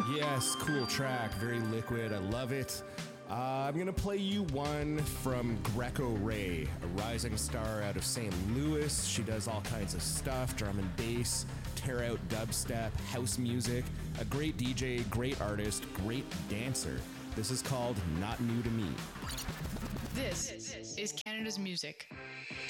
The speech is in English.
Yes, cool track, very liquid, I love it. I'm gonna play you one from Greco Ray, a rising star out of St. Louis. She does all kinds of stuff, drum and bass, tear out dubstep, house music, a great DJ, great artist, great dancer. This is called Not New to Me. This is Canada's music.